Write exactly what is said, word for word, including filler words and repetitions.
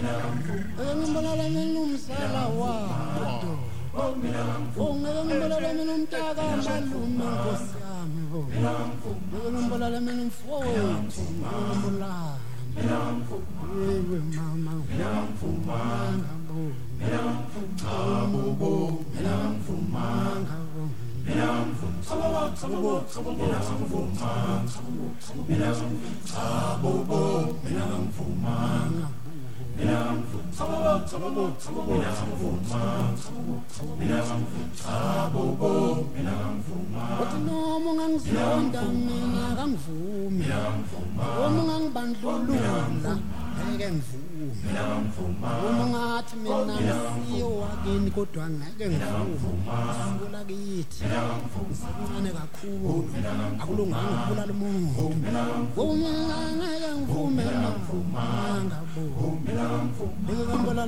ngimbalala mina umsala wado ungeke ngimbalala mina umntaka malume nkosi yami bo ngeke ngimbalala mina umfowethu ngimbalala yewe mama ngiyamfumanga bo ngiyamfumanga bo ngiyamfumanga bo Noma ngangizonda mina kangivumi noma ngangibandlulula ngeke ngivume noma ngathi mina ngisiyo akini kodwa ngeke ngivume sikola kithi ngicane kakhulu akulunganga ukubulala umuntu uma ngeke ngivume ngivumanga bo ngeke ngibulala